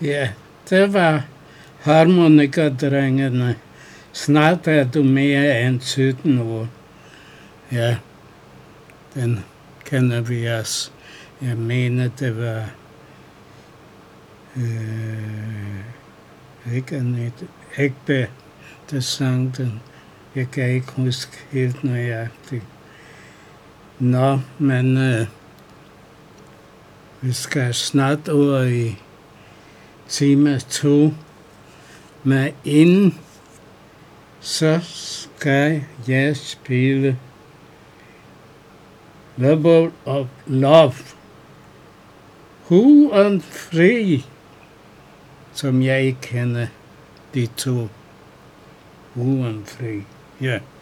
Ja, det var harmonikerdrengene. Snart er du mere end 17 år. Ja, den kender vi også. Jeg mener, det var ikke Annette Ekberg, der sang den. Jeg kan ikke huske helt nøjagtigt. Nå, men vi skal snart over i time 2. Men inden så skal jeg spille Level of Love. Huren Fri, som jeg ikke kender de to. Huren Fri, ja.